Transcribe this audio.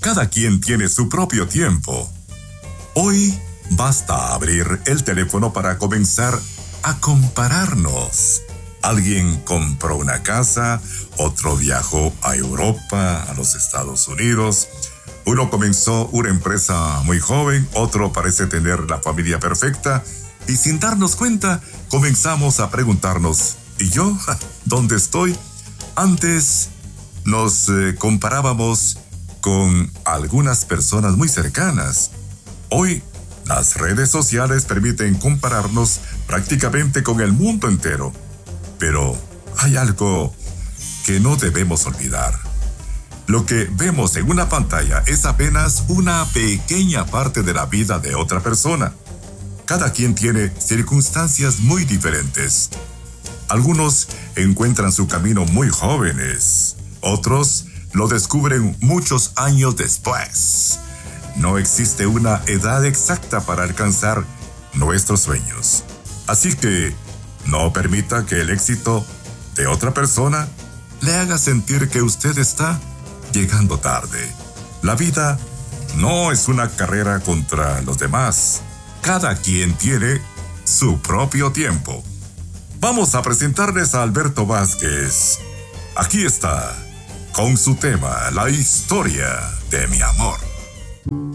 Cada quien tiene su propio tiempo. Hoy basta abrir el teléfono para comenzar a compararnos. Alguien compró una casa, otro viajó a Europa, a los Estados Unidos. Uno comenzó una empresa muy joven, otro parece tener la familia perfecta. Y sin darnos cuenta, comenzamos a preguntarnos, ¿y yo? ¿Dónde estoy? Antes nos comparábamos con algunas personas muy cercanas. Hoy, las redes sociales permiten compararnos prácticamente con el mundo entero. Pero hay algo que no debemos olvidar. Lo que vemos en una pantalla es apenas una pequeña parte de la vida de otra persona. Cada quien tiene circunstancias muy diferentes. Algunos encuentran su camino muy jóvenes, otros lo descubren muchos años después. No existe una edad exacta para alcanzar nuestros sueños. Así que no permita que el éxito de otra persona le haga sentir que usted está llegando tarde. La vida no es una carrera contra los demás. Cada quien tiene su propio tiempo. Vamos a presentarles a Alberto Vázquez. Aquí está, con su tema, la historia de mi amor.